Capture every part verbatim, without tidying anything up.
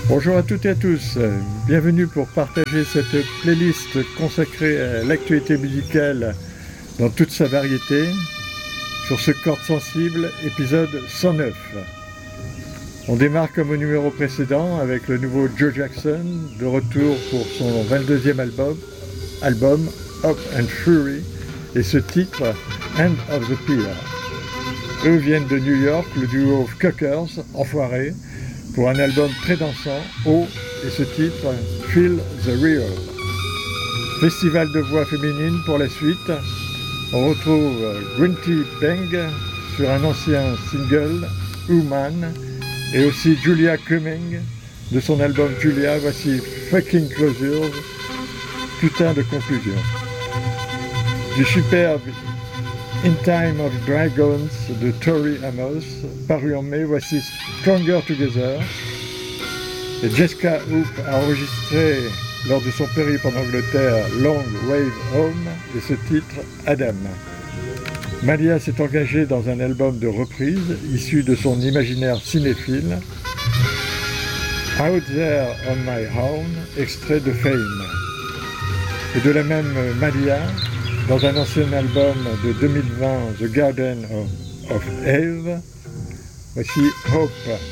Bonjour à toutes et à tous, bienvenue pour partager cette playlist consacrée à l'actualité musicale dans toute sa variété sur ce Cordes Sensibles, épisode cent neuf. On démarre comme au numéro précédent avec le nouveau Joe Jackson, de retour pour son vingt-deuxième album, album Hope and Fury, et ce titre End of the Pier. Eux viennent de New York, le duo Cockers, enfoiré, pour un album très dansant, haut, et ce titre Feel the Real. Festival de voix féminine pour la suite. On retrouve Grunty Beng sur un ancien single, Human, et aussi Julia Cumming de son album Julia. Voici Fucking Closures, putain de conclusion. Du superbe In Time of Dragons de Tori Amos, paru en mai, voici Stronger Together. Et Jessica Hoop a enregistré lors de son périple en Angleterre Long Wave Home et ce titre Adam. Malia s'est engagée dans un album de reprise issu de son imaginaire cinéphile, Out There on My Own, extrait de Fame. Et de la même Malia, dans un ancien album de deux mille vingt, The Garden of, of Eve, voici Hope.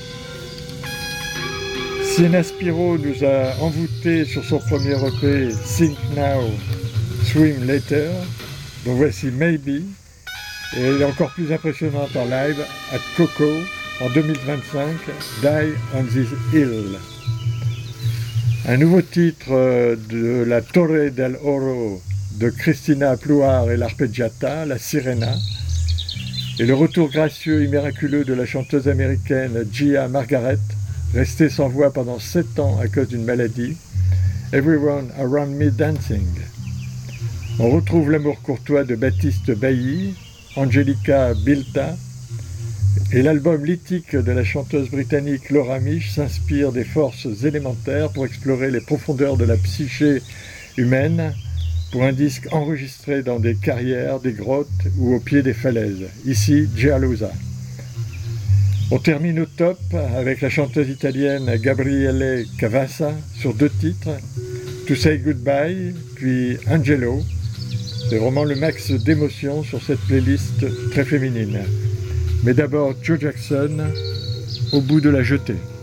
Sienna Spiro nous a envoûtés sur son premier E P Think Now, Swim Later, dont voici Maybe, et elle est encore plus impressionnante en live à Coco en deux mille vingt-cinq, Die on This Hill. Un nouveau titre de la Torre del Oro de Cristina Plouar et l'Arpeggiata, la Sirena, et le retour gracieux et miraculeux de la chanteuse américaine Gia Margaret, restée sans voix pendant sept ans à cause d'une maladie, Everyone Around Me Dancing. On retrouve l'amour courtois de Baptiste Bailly, Angelica Bilta, et l'album lithique de la chanteuse britannique Laura Misch s'inspire des forces élémentaires pour explorer les profondeurs de la psyché humaine, pour un disque enregistré dans des carrières, des grottes ou au pied des falaises. Ici, Giallosa. On termine au top avec la chanteuse italienne Gabriele Cavassa sur deux titres, To Say Goodbye, puis Angelo. C'est vraiment le max d'émotion sur cette playlist très féminine. Mais d'abord Joe Jackson, Au bout de la jetée.